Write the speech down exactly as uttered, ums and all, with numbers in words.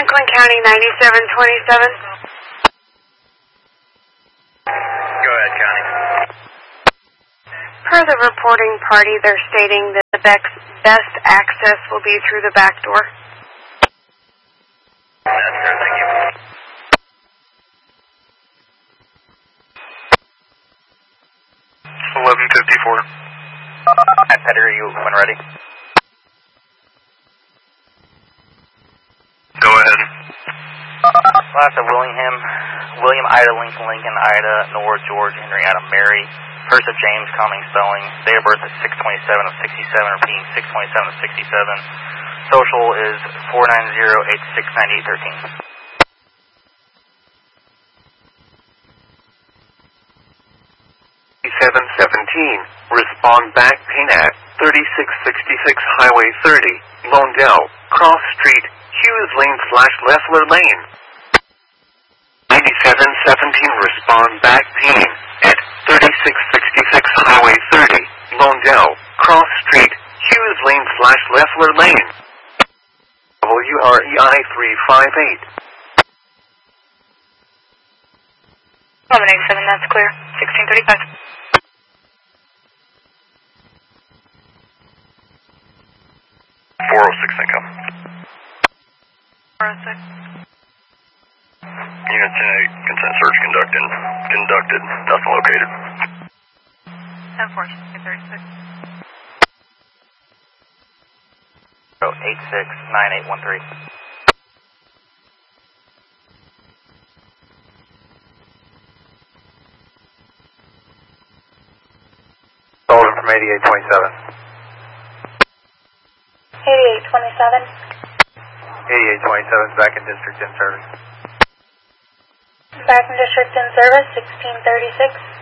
Franklin County ninety-seven twenty-seven. Go ahead, County. Per the reporting party, they're stating that the best, best access will be through the back door. That's fair, thank you. eleven fifty-four. Hi, Petter, are you when ready? Go ahead. Last of Willingham, William, Ida, Lincoln, Lincoln, Ida, Nora, George, Henry, Adam, Mary, First of James, Cummings, spelling, date of birth is six twenty-seven of sixty-seven, repeating six twenty-seven of sixty-seven. Social is four nine zero, eight six nine eight one three. seven seventeen, respond back P N A C, thirty-six sixty-six Highway thirty, Londell, Cross Street, Hughes Lane slash Leffler Lane. ninety-seven seventeen, respond back P N at thirty-six sixty-six Highway thirty, Londell, Cross Street, Hughes Lane slash Leffler Lane. W R E I three five eight. eleven eighty-seven, that's clear. sixteen thirty-five. four oh six, income. four oh six. Unit ten eight, consent search conducted. Conducted. Nothing located. ten four, thirty-six. eight six nine eight one three. Sullivan from eighty-eight twenty-seven. eighty-eight twenty-seven. eighty-eight twenty-seven is back in district in service. Back in district in service, sixteen thirty-six.